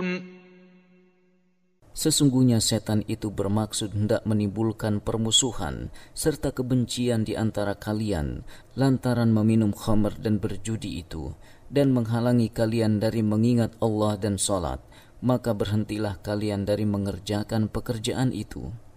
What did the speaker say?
Sesungguhnya setan itu bermaksud hendak menimbulkan permusuhan serta kebencian di antara kalian lantaran meminum khamr dan berjudi itu, dan menghalangi kalian dari mengingat Allah dan salat. Maka berhentilah kalian dari mengerjakan pekerjaan itu.